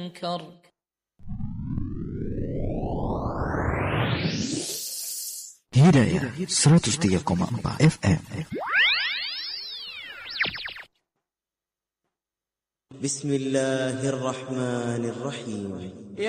أنكر. Hidayah 103,4 FM. بسم الله الرحمن الرحيم.